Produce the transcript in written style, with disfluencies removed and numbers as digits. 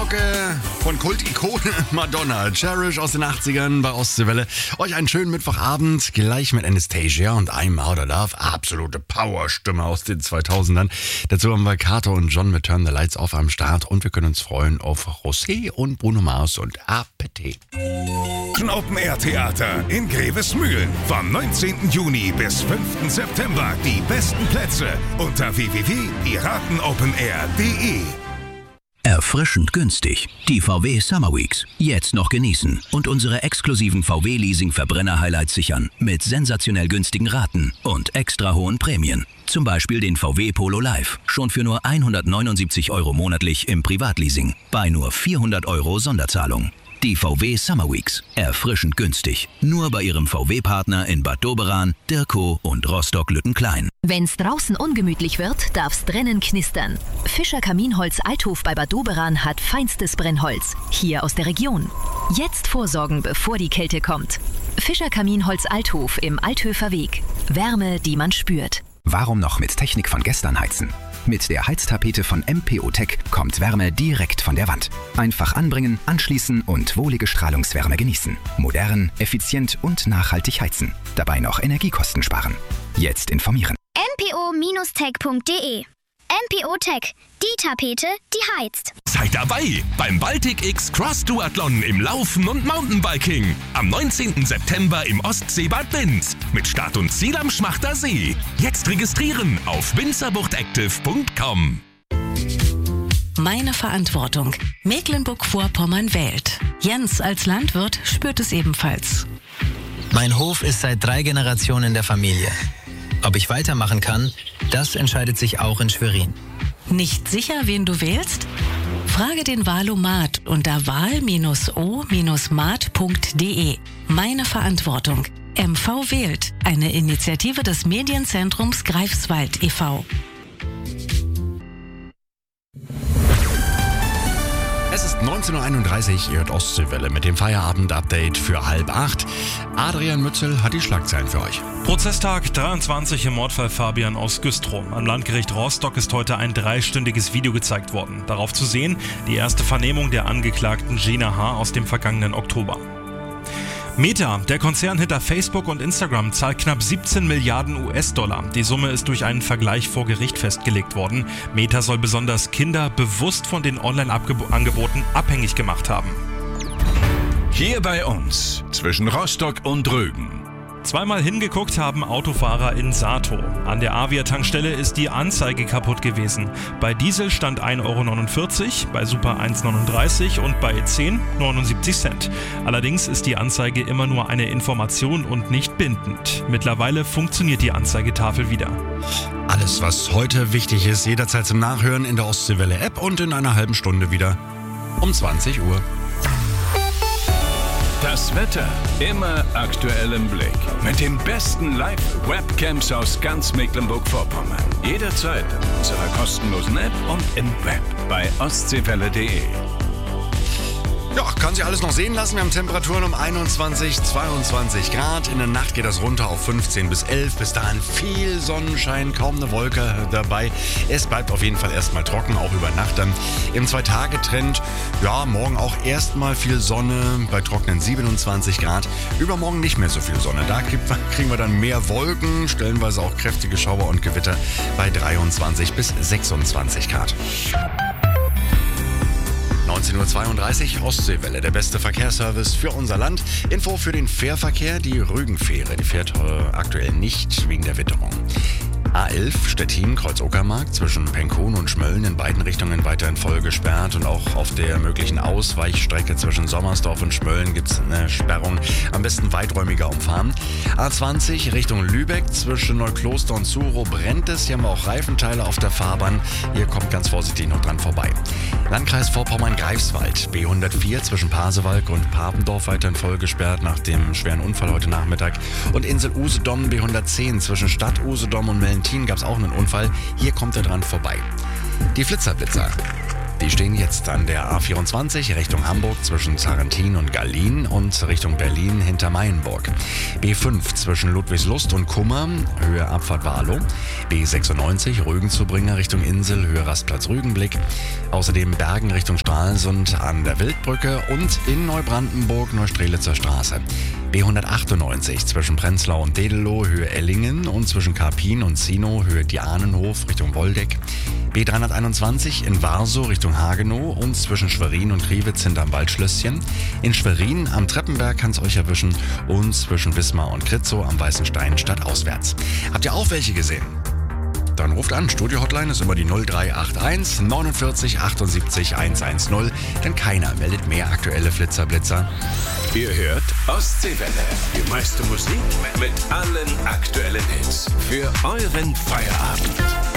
Kultglocke von Kultikone Madonna. Cherish aus den 80ern bei Ostseewelle. Euch einen schönen Mittwochabend, gleich mit Anastasia und I'm Out of Love. Absolute Powerstimme aus den 2000ern. Dazu haben wir Kato und John mit Turn the Lights Off am Start und wir können uns freuen auf Rosé und Bruno Mars und Appetit. Open-Air-Theater in Grevesmühlen. Vom 19. Juni bis 5. September. Die besten Plätze unter www.piratenopenair.de. Erfrischend günstig. Die VW Summer Weeks. Jetzt noch genießen und unsere exklusiven VW-Leasing-Verbrenner-Highlights sichern. Mit sensationell günstigen Raten und extra hohen Prämien. Zum Beispiel den VW Polo Live. Schon für nur 179 € monatlich im Privatleasing. Bei nur 400 € Sonderzahlung. Die VW Summer Weeks. Erfrischend günstig. Nur bei Ihrem VW-Partner in Bad Doberan, Dirkow und Rostock-Lüttenklein. Wenn's draußen ungemütlich wird, darf's drinnen knistern. Fischer Kaminholz Althof bei Bad Doberan hat feinstes Brennholz. Hier aus der Region. Jetzt vorsorgen, bevor die Kälte kommt. Fischer Kaminholz Althof im Althöfer Weg. Wärme, die man spürt. Warum noch mit Technik von gestern heizen? Mit der Heiztapete von MPO Tech kommt Wärme direkt von der Wand. Einfach anbringen, anschließen und wohlige Strahlungswärme genießen. Modern, effizient und nachhaltig heizen. Dabei noch Energiekosten sparen. Jetzt informieren. mpo-tech.de MPO Tech, die Tapete, die heizt. Seid dabei beim Baltic X Cross Duathlon im Laufen und Mountainbiking. Am 19. September im Ostseebad Binz. Mit Start und Ziel am Schmachter See. Jetzt registrieren auf binzerbuchtactive.com. Meine Verantwortung. Mecklenburg-Vorpommern wählt. Jens als Landwirt spürt es ebenfalls. Mein Hof ist seit 3 Generationen der Familie. Ob ich weitermachen kann, das entscheidet sich auch in Schwerin. Nicht sicher, wen du wählst? Frage den Wahlomat unter wahl-o-mat.de. Meine Verantwortung. MV wählt. Eine Initiative des Medienzentrums Greifswald e.V. Es ist 19.31 Uhr, ihr hört Ostseewelle mit dem Feierabend-Update für 7:30. Adrian Mützel hat die Schlagzeilen für euch. Prozesstag 23 im Mordfall Fabian aus Güstrow. Am Landgericht Rostock ist heute ein 3-stündiges Video gezeigt worden. Darauf zu sehen, die erste Vernehmung der Angeklagten Gina H. aus dem vergangenen Oktober. Meta, der Konzern hinter Facebook und Instagram, zahlt knapp 17 Milliarden US-Dollar. Die Summe ist durch einen Vergleich vor Gericht festgelegt worden. Meta soll besonders Kinder bewusst von den Online-Angeboten abhängig gemacht haben. Hier bei uns, zwischen Rostock und Rügen. Zweimal hingeguckt haben Autofahrer in Sato. An der Avia-Tankstelle ist die Anzeige kaputt gewesen. Bei Diesel stand 1,49 €, bei Super 1,39 € und bei 10 79 Cent. Allerdings ist die Anzeige immer nur eine Information und nicht bindend. Mittlerweile funktioniert die Anzeigetafel wieder. Alles, was heute wichtig ist, jederzeit zum Nachhören in der Ostseewelle-App und in einer halben Stunde wieder um 20 Uhr. Das Wetter immer aktuell im Blick. Mit den besten Live-Webcams aus ganz Mecklenburg-Vorpommern. Jederzeit in unserer kostenlosen App und im Web bei ostseewelle.de. Ja, kann sich alles noch sehen lassen. Wir haben Temperaturen um 21, 22 Grad. In der Nacht geht das runter auf 15 bis 11. Bis dahin viel Sonnenschein, kaum eine Wolke dabei. Es bleibt auf jeden Fall erstmal trocken, auch über Nacht dann. Im 2-Tage-Trend, ja, morgen auch erstmal viel Sonne bei trockenen 27 Grad. Übermorgen nicht mehr so viel Sonne. Da kriegen wir dann mehr Wolken, stellenweise auch kräftige Schauer und Gewitter bei 23 bis 26 Grad. 19.32 Uhr, Ostseewelle, der beste Verkehrsservice für unser Land. Info für den Fährverkehr, die Rügenfähre, die fährt aktuell nicht wegen der Witterung. A11 Stettin, Kreuz-Uckermark, zwischen Penkhuhn und Schmölln in beiden Richtungen weiterhin voll gesperrt und auch auf der möglichen Ausweichstrecke zwischen Sommersdorf und Schmölln gibt es eine Sperrung, am besten weiträumiger umfahren. A20 Richtung Lübeck, zwischen Neukloster und Zuro brennt es, hier haben wir auch Reifenteile auf der Fahrbahn, ihr kommt ganz vorsichtig noch dran vorbei. Landkreis Vorpommern-Greifswald, B104 zwischen Pasewalk und Papendorf weiterhin voll gesperrt nach dem schweren Unfall heute Nachmittag und Insel Usedom B110 zwischen Stadt Usedom und Mellentin gab es auch einen Unfall. Hier kommt er dran vorbei. Die Flitzerblitzer. Die stehen jetzt an der A24 Richtung Hamburg zwischen Sarrentin und Gallien und Richtung Berlin hinter Mayenburg. B5 zwischen Ludwigslust und Kummer, Höhe Abfahrt Warlow. B96 Rügen-Zubringer Richtung Insel, Höhe Rastplatz Rügenblick. Außerdem Bergen Richtung Stralsund an der Wildbrücke und in Neubrandenburg Neustrelitzer Straße. B198 zwischen Prenzlau und Dedelow, Höhe Ellingen und zwischen Karpin und Zino, Höhe Dianenhof Richtung Woldeck. B321 in Warsow Richtung Hagenow und zwischen Schwerin und Kriwitz hinterm Waldschlösschen. In Schwerin am Treppenberg kann es euch erwischen und zwischen Wismar und Kritzow am Weißen Stein stadtauswärts. Habt ihr auch welche gesehen? Dann ruft an. Studio-Hotline ist immer die 0381 49 78 110, denn keiner meldet mehr aktuelle Flitzer-Blitzer. Ihr hört Ostseewelle. Die meiste Musik mit allen aktuellen Hits. Für euren Feierabend.